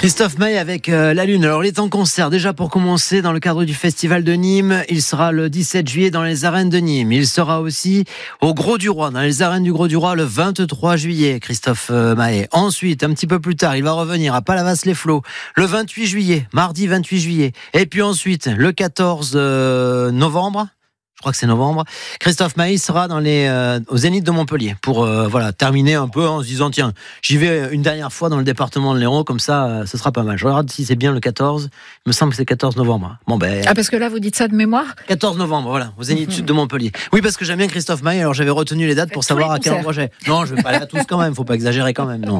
Christophe Maé avec La Lune. Alors, il est en concert déjà pour commencer dans le cadre du Festival de Nîmes. Il sera le 17 juillet dans les arènes de Nîmes. Il sera aussi au Gros du Roi, dans les arènes du Gros du Roi, le 23 juillet, Christophe Maé. Ensuite, un petit peu plus tard, il va revenir à Palavas-les-Flots le 28 juillet, mardi 28 juillet. Et puis ensuite, le 14 novembre. Je crois que c'est novembre. Christophe Maé sera au Zénith de Montpellier pour terminer un peu en se disant tiens, j'y vais une dernière fois dans le département de l'Hérault, comme ça, ce sera pas mal. Je regarde si c'est bien le 14. Il me semble que c'est 14 novembre. Parce que là, vous dites ça de mémoire ? 14 novembre, voilà, au Zénith Sud de Montpellier. Oui, parce que j'aime bien Christophe Maé, alors j'avais retenu les dates pour savoir à quel endroit j'ai. Non, je vais pas aller à tous quand même, faut pas exagérer quand même, non.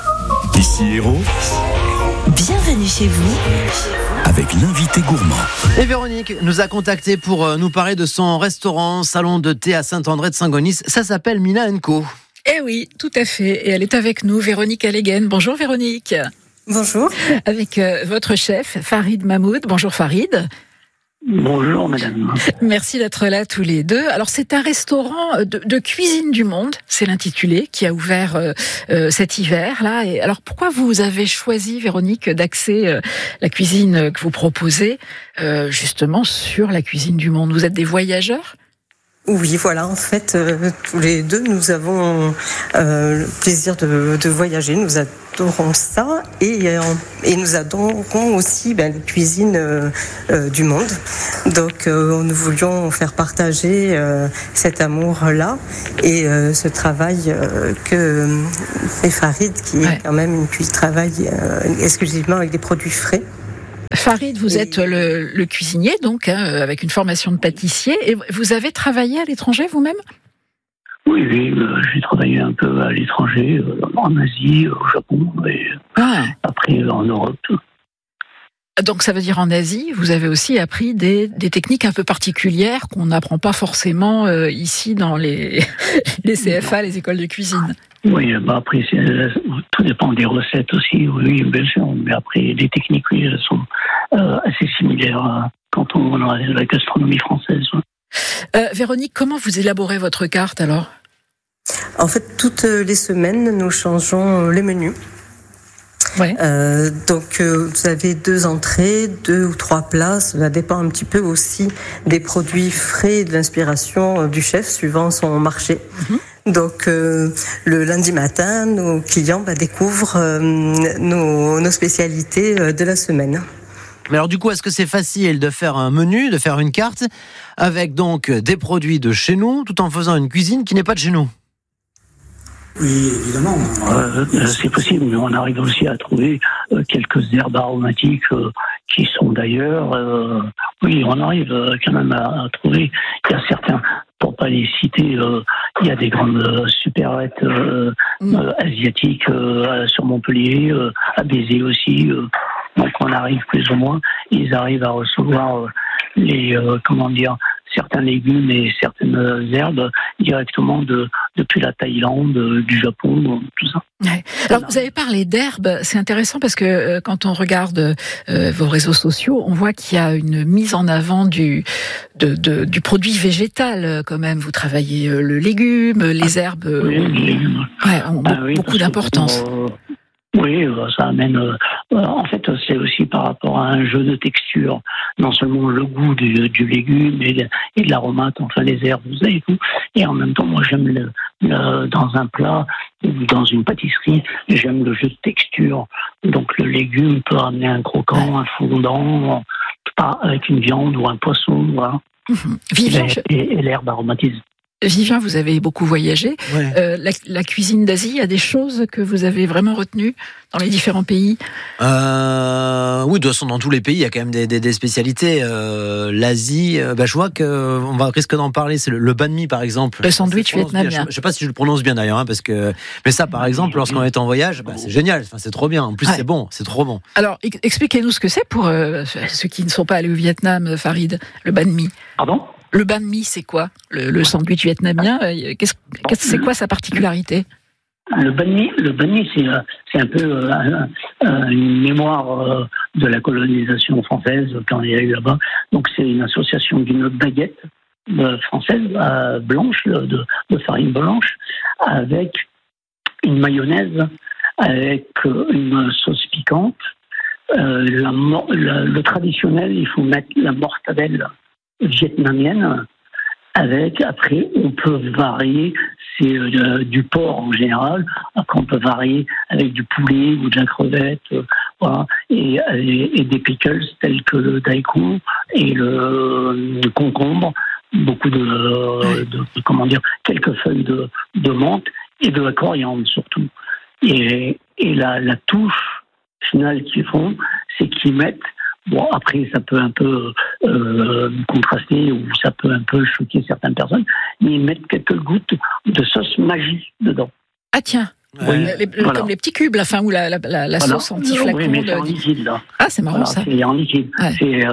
Ici Hérault. Bienvenue chez vous. Avec l'invité gourmand. Et Véronique nous a contacté pour nous parler de son restaurant, salon de thé à Saint-André de Saint-Gonis. Ça s'appelle Mina & Co. Eh oui, tout à fait. Et elle est avec nous, Véronique Alleghen. Bonjour Véronique. Bonjour. Avec votre chef, Farid Mahmoud. Bonjour Farid. Bonjour madame. Merci d'être là tous les deux. Alors c'est un restaurant de cuisine du monde, c'est l'intitulé, qui a ouvert cet hiver là. Et alors pourquoi vous avez choisi, Véronique, d'axer la cuisine que vous proposez justement sur la cuisine du monde ? Vous êtes des voyageurs ? Oui, voilà, en fait, tous les deux, nous avons le plaisir de voyager, nous adorons ça, et nous adorons aussi les cuisines du monde. Donc, nous voulions faire partager cet amour-là, et ce travail que fait Farid, qui est quand même qui travaille exclusivement avec des produits frais. Farid, vous êtes le cuisinier, donc, avec une formation de pâtissier. Et vous avez travaillé à l'étranger vous-même ? Oui, j'ai travaillé un peu à l'étranger, en Asie, au Japon, et après en Europe. Donc ça veut dire en Asie, vous avez aussi appris des techniques un peu particulières qu'on n'apprend pas forcément ici dans les CFA, les écoles de cuisine. Oui, après, tout dépend des recettes aussi, oui, bien sûr. Mais après, les techniques, oui, elles sont assez similaires quand on a la gastronomie française. Véronique, comment vous élaborez votre carte alors ? En fait, toutes les semaines, nous changeons les menus. Ouais. Donc vous avez 2 entrées, 2 ou 3 plats, ça dépend un petit peu aussi des produits frais et de l'inspiration du chef suivant son marché. Donc le lundi matin, nos clients découvrent nos spécialités de la semaine. Mais alors du coup, est-ce que c'est facile de faire un menu, de faire une carte avec donc des produits de chez nous, tout en faisant une cuisine qui n'est pas de chez nous ? Oui, évidemment. C'est possible, mais on arrive aussi à trouver quelques herbes aromatiques qui sont d'ailleurs. Oui, on arrive quand même à trouver. Il y a certains, pour pas les citer, il y a des grandes supérettes asiatiques sur Montpellier, à Béziers aussi. Donc on arrive plus ou moins. Ils arrivent à recevoir certains légumes et certaines herbes directement depuis la Thaïlande, du Japon, tout ça. Ouais. Alors vous avez parlé d'herbes, c'est intéressant parce que quand on regarde vos réseaux sociaux, on voit qu'il y a une mise en avant du produit végétal quand même. Vous travaillez le légume, les herbes oui, les légumes. Ont beaucoup d'importance. Oui, ça amène. En fait, c'est aussi par rapport à un jeu de texture. Non seulement le goût du légume et de l'aromate, enfin les herbes, vous savez tout. Et en même temps, moi, j'aime dans un plat ou dans une pâtisserie, j'aime le jeu de texture. Donc le légume peut amener un croquant, un fondant, avec une viande ou un poisson, voilà. Vivien, et l'herbe aromatise. Vivien, vous avez beaucoup voyagé. Ouais. La cuisine d'Asie, il y a des choses que vous avez vraiment retenues dans les différents pays ? Oui, de toute façon, dans tous les pays, il y a quand même des spécialités. L'Asie, je vois qu'on va risque d'en parler. C'est le banh mi, par exemple. Le sandwich vietnamien. Je ne sais pas si je le prononce bien d'ailleurs, mais ça, par exemple, lorsqu'on est en voyage, c'est génial. Enfin, c'est trop bien. En plus, c'est bon, c'est trop bon. Alors, expliquez-nous ce que c'est pour ceux qui ne sont pas allés au Vietnam, Farid, le banh mi. Pardon ? Le banh mi, c'est quoi ? Le sandwich vietnamien, c'est quoi sa particularité ? Le banh mi, c'est un peu une mémoire de la colonisation française quand il y a eu là-bas. Donc c'est une association d'une baguette française blanche, de farine blanche, avec une mayonnaise, avec une sauce piquante le traditionnel, il faut mettre la mortadelle vietnamienne avec. Après, on peut varier, c'est du porc en général. Après, on peut varier avec du poulet ou de la crevette, voilà, et des pickles tels que le daikon et le concombre, beaucoup quelques feuilles de menthe et de la coriandre surtout. Et la touche finale qu'ils font, c'est qu'ils mettent, bon, après ça peut un peu contraster ou ça peut un peu choquer certaines personnes, mais ils mettent quelques gouttes de sauce Maggi dedans. Ah tiens, oui, voilà. Comme les petits cubes, la fin ou la voilà. Sauce anti-flacon. Oui, mais c'est en liquide là. Ah, c'est marrant, voilà, ça. C'est en liquide. Ouais. C'est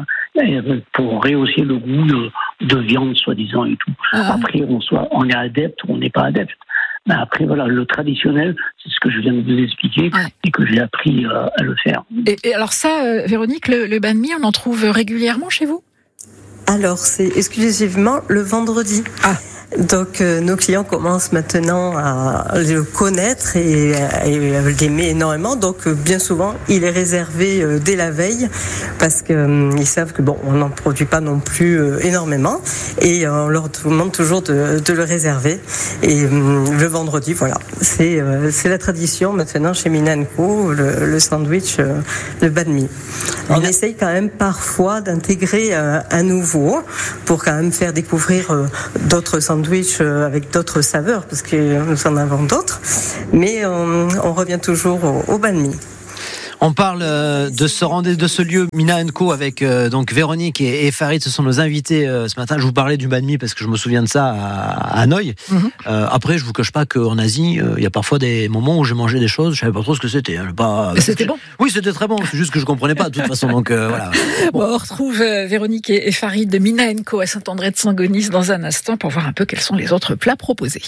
pour rehausser le goût de viande soi-disant et tout. Après, on est adepte ou on n'est pas adepte. Mais après, voilà, le traditionnel, c'est ce que je viens de vous expliquer et que j'ai appris à le faire. Et alors ça, Véronique, le banh mi, on en trouve régulièrement chez vous ? Alors, c'est exclusivement le vendredi. Ah. Donc, nos clients commencent maintenant à le connaître et l'aimer énormément. Donc, bien souvent, il est réservé dès la veille parce que ils savent que on n'en produit pas non plus énormément et on leur demande toujours de le réserver. Et le vendredi, voilà, c'est la tradition maintenant chez Mina & Co, le sandwich, le banh mi. On essaye quand même parfois d'intégrer un nouveau pour quand même faire découvrir d'autres sandwichs avec d'autres saveurs, parce que nous en avons d'autres, mais on revient toujours au banh mi. On parle de ce lieu Mina & Co avec donc Véronique et Farid, ce sont nos invités ce matin. Je vous parlais du banh mi parce que je me souviens de ça à Hanoï. Après, je vous cache pas qu'en Asie, il y a parfois des moments où j'ai mangé des choses, je savais pas trop ce que c'était. C'était bon. Oui, c'était très bon. C'est juste que je comprenais pas de toute façon. Donc voilà. Bon, on retrouve Véronique et Farid de Mina & Co à Saint-André-de-Sangonis dans un instant pour voir un peu quels sont les autres plats proposés.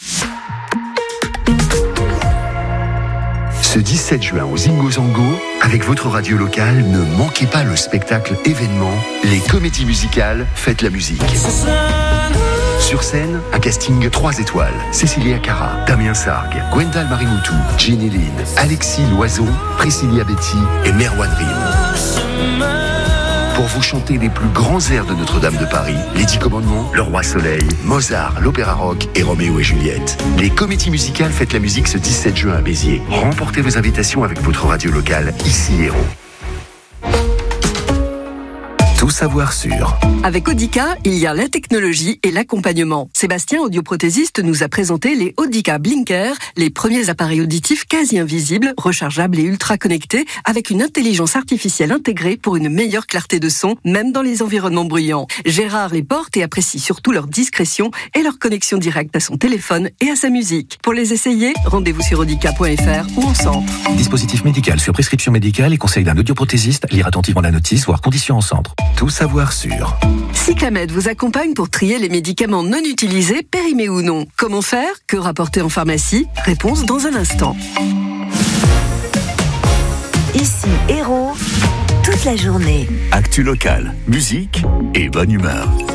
Ce 17 juin au Zingo Zango, avec votre radio locale, ne manquez pas le spectacle événement Les Comédies Musicales Faites la musique. Sur scène, un casting 3 étoiles. Cécilia Cara, Damien Sargue, Gwendal Marimoutou, Ginny Lynn, Alexis Loiseau, Priscilla Betty et Merwan Rim. Pour vous chanter les plus grands airs de Notre-Dame de Paris, Les 10 Commandements, Le Roi Soleil, Mozart, l'Opéra Rock et Roméo et Juliette. Les Comédies Musicales Faites la musique ce 17 juin à Béziers. Remportez vos invitations avec votre radio locale, ici Héros. Tout savoir sur. Avec Audica, il y a la technologie et l'accompagnement. Sébastien, audioprothésiste, nous a présenté les Audica Blinker, les premiers appareils auditifs quasi invisibles, rechargeables et ultra connectés, avec une intelligence artificielle intégrée pour une meilleure clarté de son, même dans les environnements bruyants. Gérard les porte et apprécie surtout leur discrétion et leur connexion directe à son téléphone et à sa musique. Pour les essayer, rendez-vous sur audica.fr ou en centre. Dispositif médical sur prescription médicale et conseil d'un audioprothésiste. Lire attentivement la notice, voire conditions en centre. Tout savoir sur. Cyclamed vous accompagne pour trier les médicaments non utilisés, périmés ou non. Comment faire ? Que rapporter en pharmacie ? Réponse dans un instant. Ici Héros, toute la journée. Actu locale, musique et bonne humeur.